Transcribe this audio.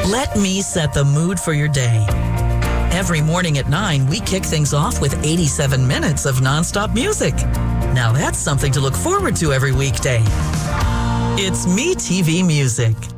Let me set the mood for your day. Every morning at 9, we kick things off with 87 minutes of nonstop music. Now that's something to look forward to every weekday. It's Me TV Music.